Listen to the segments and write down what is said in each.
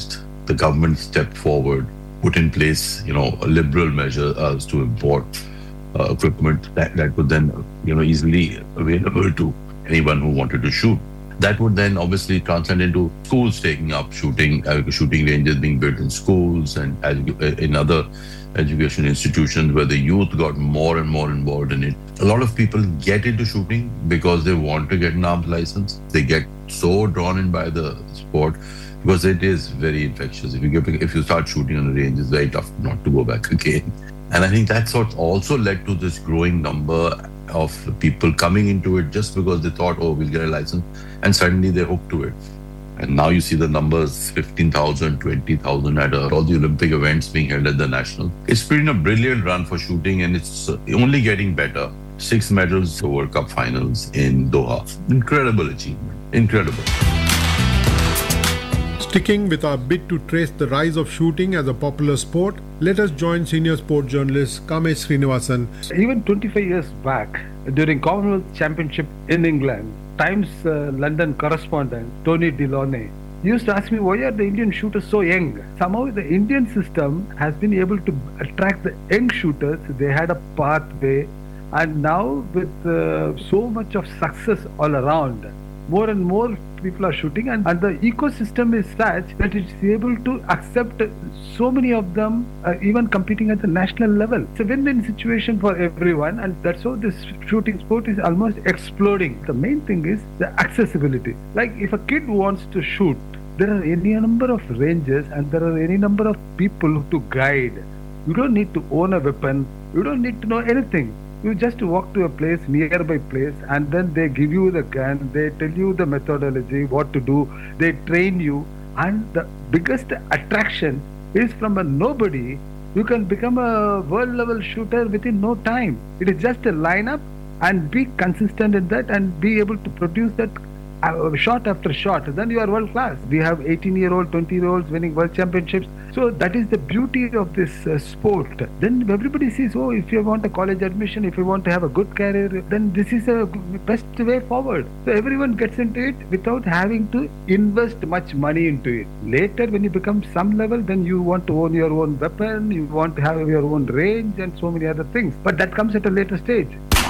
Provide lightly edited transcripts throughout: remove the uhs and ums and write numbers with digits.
realized, the government stepped forward, put in place, a liberal measure to import equipment that would then, easily available to anyone who wanted to shoot. That would then obviously translate into schools taking up shooting ranges being built in schools and in other education institutions where the youth got more and more involved in it. A lot of people get into shooting because they want to get an arms license. They get so drawn in by the sport because it is very infectious. If you start shooting on the range, it's very tough not to go back again. And I think that's what also led to this growing number of people coming into it just because they thought, oh, we'll get a license. And suddenly they're hooked to it. And now you see the numbers, 15,000, 20,000 at all the Olympic events being held at the National. It's been a brilliant run for shooting and it's only getting better. 6 medals at the World Cup finals in Doha. Incredible achievement. Incredible. Sticking with our bid to trace the rise of shooting as a popular sport, let us join senior sport journalist Kamesh Srinivasan. Even 25 years back, during Commonwealth Championship in England, Times London correspondent Tony Deloney used to ask me, why are the Indian shooters so young? Somehow the Indian system has been able to attract the young shooters. They had a pathway, and now with so much of success all around, more and more people are shooting, and the ecosystem is such that it's able to accept so many of them even competing at the national level. It's a win-win situation for everyone, and that's how this shooting sport is almost exploding. The main thing is the accessibility. Like if a kid wants to shoot, there are any number of ranges and there are any number of people to guide. You don't need to own a weapon. You don't need to know anything. You just walk to a place, nearby place, and then they give you the gun, they tell you the methodology, what to do, they train you, and the biggest attraction is from a nobody, you can become a world-level shooter within no time. It is just a lineup and be consistent in that and be able to produce that shot after shot, then you are world class. We have 18-year-old, 20-year-olds winning world championships. So that is the beauty of this sport. Then everybody sees, oh, if you want a college admission, if you want to have a good career, then this is the best way forward. So everyone gets into it without having to invest much money into it. Later, when you become some level, then you want to own your own weapon, you want to have your own range and so many other things. But that comes at a later stage.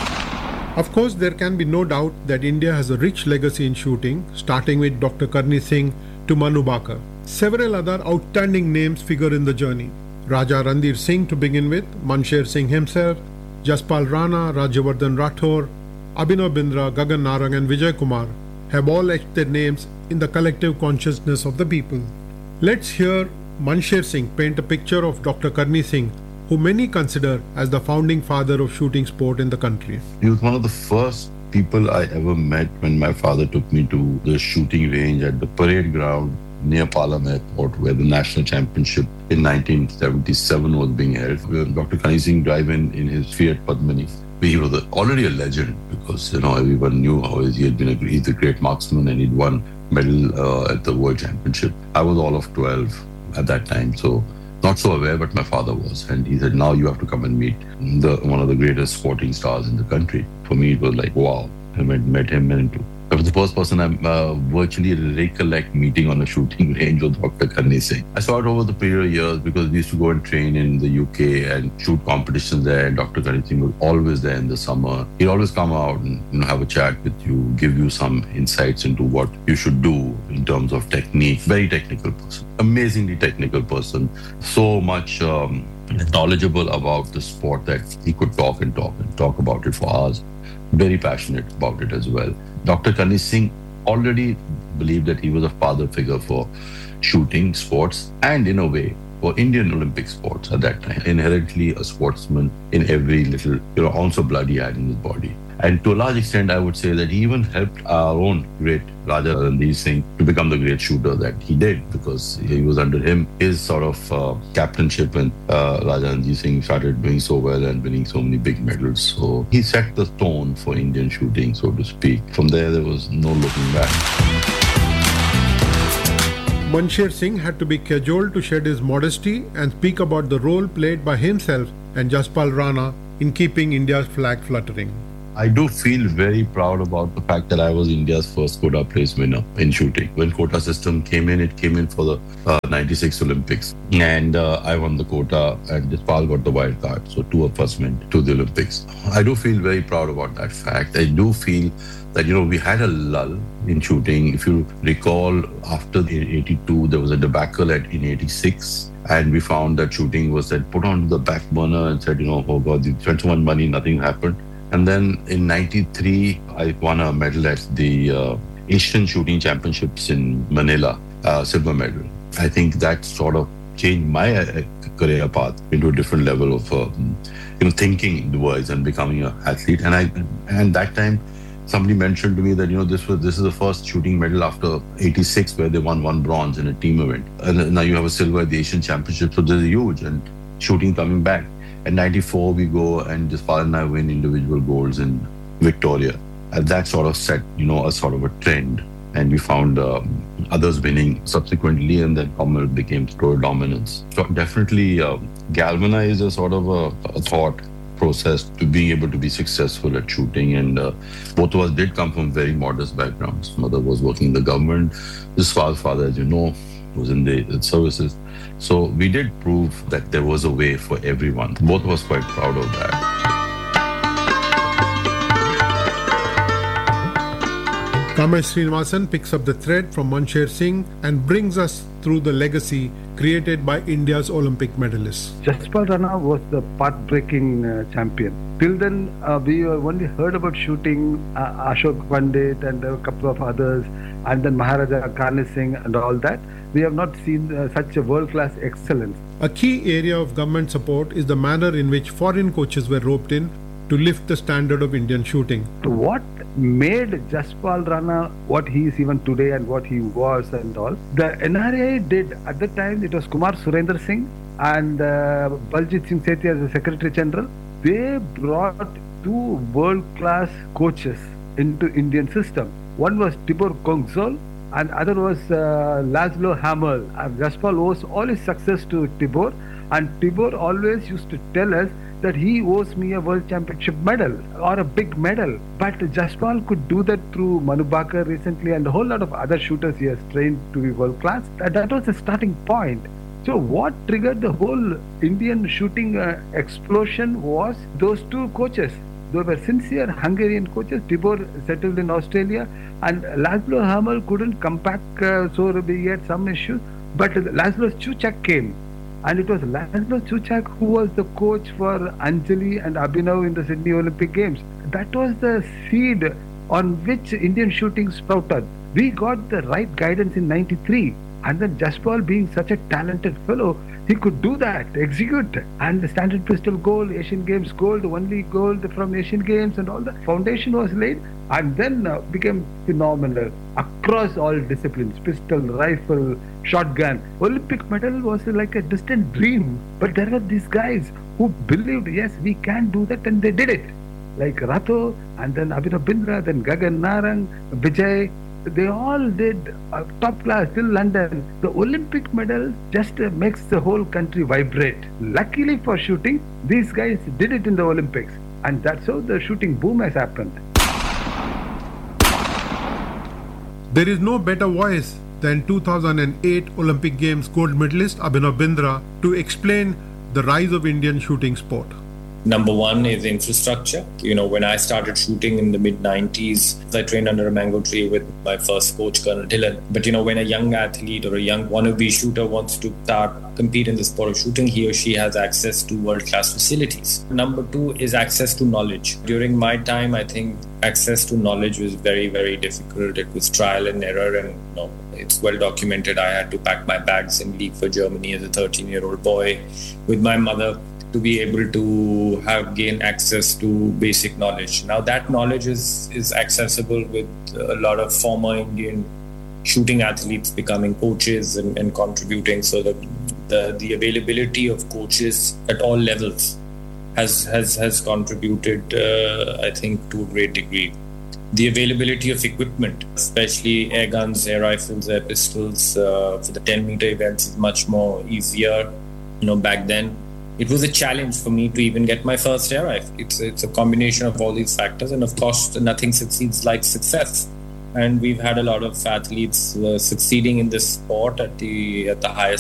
Of course, there can be no doubt that India has a rich legacy in shooting, starting with Dr. Karni Singh to Manu Bhakar. Several other outstanding names figure in the journey. Raja Randir Singh to begin with, Mansher Singh himself, Jaspal Rana, Rajyavardhan Rathore, Abhinav Bindra, Gagan Narang and Vijay Kumar have all etched their names in the collective consciousness of the people. Let's hear Mansher Singh paint a picture of Dr. Karni Singh, who many consider as the founding father of shooting sport in the country. He was one of the first people I ever met when my father took me to the shooting range at the parade ground near Palam Airport, where the national championship in 1977 was being held. Dr. Karni Singh drive in his Fiat Padmini. He was already a legend because everyone knew how he's a great marksman and he'd won medal at the World Championship. I was all of 12 at that time, so not so aware, but my father was. And he said, now you have to come and meet one of the greatest sporting stars in the country. For me, it was like, wow. I met him and I was the first person I virtually recollect meeting on a shooting range with Dr. Karni Singh. I saw it over the period of years because we used to go and train in the UK and shoot competitions there. And Dr. Karni Singh was always there in the summer. He'd always come out and have a chat with you, give you some insights into what you should do in terms of technique. Very technical person, amazingly technical person. So much knowledgeable about the sport that he could talk about it for hours. Very passionate about it as well. Dr. Karni Singh already believed that he was a father figure for shooting sports and in a way for Indian Olympic sports at that time. Inherently a sportsman in every little ounce of blood he had in his body. And to a large extent, I would say that he even helped our own great Raja Randir Singh to become the great shooter that he did, because he was under him, his sort of captainship when Raja Randir Singh started doing so well and winning so many big medals. So he set the tone for Indian shooting, so to speak. From there was no looking back. Mansher Singh had to be cajoled to shed his modesty and speak about the role played by himself and Jaspal Rana in keeping India's flag fluttering. I do feel very proud about the fact that I was India's first quota place winner in shooting. When quota system came in, it came in for the 96 Olympics. And I won the quota and Jaspal got the wild card. So two of us went to the Olympics. I do feel very proud about that fact. I do feel that, we had a lull in shooting. If you recall, after 82, there was a debacle in 86. And we found that shooting was put on the back burner and said, oh God, you spent so much money, nothing happened. And then in 93, I won a medal at the Asian Shooting Championships in Manila, silver medal. I think that sort of changed my career path into a different level of, thinking the words and becoming an athlete. And that time, somebody mentioned to me that, this is the first shooting medal after 86 where they won one bronze in a team event. And now you have a silver at the Asian Championship. So this is huge, and shooting coming back. In 94, we go and Jaspal and I win individual golds in Victoria. And that sort of set, a sort of a trend. And we found others winning subsequently, and then Commonwealth became pro dominance. So definitely galvanized a sort of a thought process to being able to be successful at shooting. And both of us did come from very modest backgrounds. Mother was working in the government. Jaspal's father, as you know, was in the services. So we did prove that there was a way for everyone. Both of us quite proud of that. Kamesh Srinivasan picks up the thread from Mansher Singh and brings us through the legacy created by India's Olympic medalists. Jaspal Rana was the path-breaking champion. Till then, we only heard about shooting Ashok Pandit and a couple of others, and then Maharaja Karni Singh and all that. We have not seen such a world-class excellence. A key area of government support is the manner in which foreign coaches were roped in to lift the standard of Indian shooting. What made Jaspal Rana what he is even today and what he was and all, the NRA did at the time, it was Kumar Surendra Singh and Baljit Singh Sethi as the Secretary General. They brought two world-class coaches into Indian system. One was Tibor Kongzol and other was Laszlo Hamel. Jaspal owes all his success to Tibor, and Tibor always used to tell us that he owes me a world championship medal or a big medal. But Jaspal could do that through Manu Bhaker recently and a whole lot of other shooters he has trained to be world class. That was the starting point. So what triggered the whole Indian shooting explosion was those two coaches. They were sincere Hungarian coaches. Tibor settled in Australia and Laszlo Hamel couldn't come back, so he had some issues. But Laszlo Suchak came. And it was Laszlo Suchak who was the coach for Anjali and Abhinav in the Sydney Olympic Games. That was the seed on which Indian shooting sprouted. We got the right guidance in 93. And then Jaspal, being such a talented fellow, he could do that, execute. And the Standard Pistol gold, Asian Games gold, only gold from Asian Games and all the foundation was laid. And then became phenomenal across all disciplines, pistol, rifle, shotgun. Olympic medal was like a distant dream. But there were these guys who believed, yes, we can do that, and they did it. Like Rato, and then Abhinav Bindra, then Gagan Narang, Vijay. They all did top class till London. The Olympic medal just makes the whole country vibrate. Luckily for shooting, these guys did it in the Olympics. And that's how the shooting boom has happened. There is no better voice than 2008 Olympic Games gold medalist Abhinav Bindra to explain the rise of Indian shooting sport. Number one is infrastructure. When I started shooting in the mid-90s, I trained under a mango tree with my first coach, Colonel Dillon. But when a young athlete or a young wannabe shooter wants to compete in the sport of shooting, he or she has access to world-class facilities. Number two is access to knowledge. During my time, I think access to knowledge was very, very difficult. It was trial and error, and it's well documented. I had to pack my bags and leave for Germany as a 13-year-old boy with my mother to be able to gain access to basic knowledge. Now that knowledge is accessible with a lot of former Indian shooting athletes becoming coaches and contributing, so that the availability of coaches at all levels has contributed, I think, to a great degree. The availability of equipment, especially air guns, air rifles, air pistols, for the 10-meter events is much more easier. Back then, it was a challenge for me to even get my first air rifle. It's a combination of all these factors, and of course, nothing succeeds like success. And we've had a lot of athletes succeeding in this sport at the highest